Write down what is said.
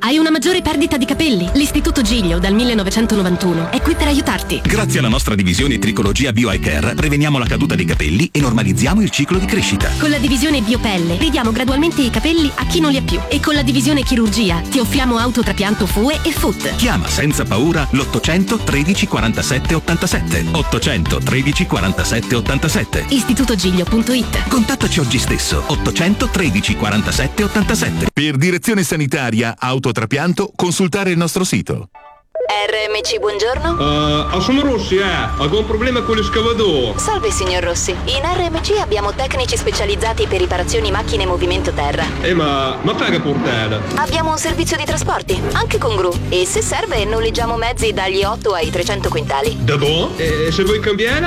Hai una maggiore perdita di capelli? L'Istituto Giglio dal 1991 è qui per aiutarti. Grazie alla nostra divisione Tricologia Bio Eye Care preveniamo la caduta dei capelli e normalizziamo il ciclo di crescita. Con la divisione Biopelle ridiamo gradualmente i capelli a chi non li ha più. E con la divisione Chirurgia ti offriamo autotrapianto FUE e FUT. Chiama senza paura l'800 13 47 87. 800 13 47 87. Istitutogiglio.it. Contattaci oggi stesso. 800 13 47 87. Per direzione sanitaria autotrapianto consultare il nostro sito. RMC, buongiorno. Sono Rossi, ho un problema con l'escavador. Salve signor Rossi. In RMC abbiamo tecnici specializzati per riparazioni macchine e movimento terra. Ma paga portata. Abbiamo un servizio di trasporti, anche con gru. E se serve noleggiamo mezzi dagli 8 ai 300 quintali. Da buon? E se vuoi cambiare?